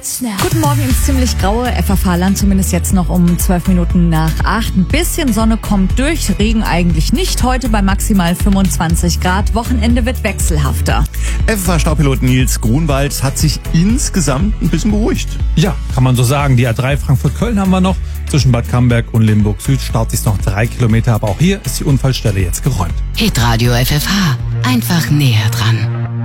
Guten Morgen ins ziemlich graue FFH-Land, zumindest jetzt noch um 12 Minuten nach 8. Ein bisschen Sonne kommt durch, Regen eigentlich nicht. Heute bei maximal 25 Grad. Wochenende wird wechselhafter. FFH-Staupilot Nils Grunwald hat sich insgesamt ein bisschen beruhigt. Ja, kann man so sagen. Die A3 Frankfurt-Köln haben wir noch. Zwischen Bad Camberg und Limburg Süd staut sich noch 3 Kilometer. Aber auch hier ist die Unfallstelle jetzt geräumt. Hitradio FFH. Einfach näher dran.